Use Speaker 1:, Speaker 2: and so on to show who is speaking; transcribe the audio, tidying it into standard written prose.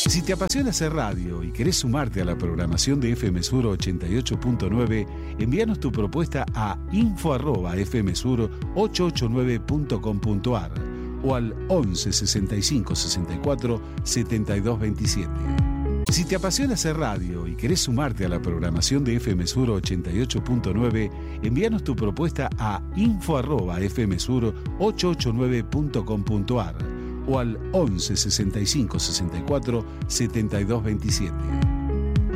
Speaker 1: Si te apasiona hacer radio y querés sumarte a la programación de FM Sur 88.9, envíanos tu propuesta a info@fmsur889.com.ar o al 11 65 64 72 27. Si te apasiona hacer radio y querés sumarte a la programación de FM Sur 88.9, envíanos tu propuesta a info@fmsur889.com.ar o al 11 65 64 72 27.